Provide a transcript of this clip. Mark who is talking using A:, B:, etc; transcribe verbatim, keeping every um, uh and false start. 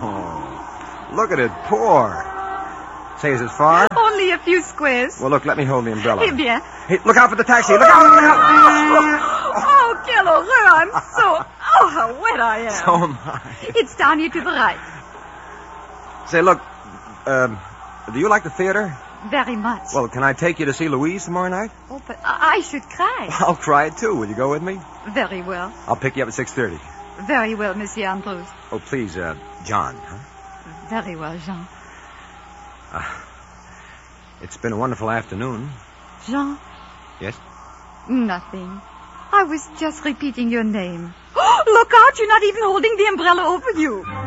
A: Oh, look at it pour. Say, is it far?
B: Only a few squares.
A: Well, look, let me hold the umbrella.
B: Eh bien.
A: Hey, look out for the taxi. Look out, look out.
B: Oh, quel horreur. I'm so... Oh, how wet I am.
A: So am I.
B: It's down here to the right.
A: Say, look, um, do you like the theater?
B: Very much.
A: Well, can I take you to see Louise tomorrow night?
B: Oh, but I I should cry.
A: I'll cry, too. Will you go with me?
B: Very well.
A: I'll pick you up at six thirty.
B: Very well, Monsieur Andrews.
A: Oh, please, uh, John, huh?
B: Very well, Jean.
A: Uh, it's been a wonderful afternoon.
B: Jean?
A: Yes?
B: Nothing. I was just repeating your name. Look out, you're not even holding the umbrella over you.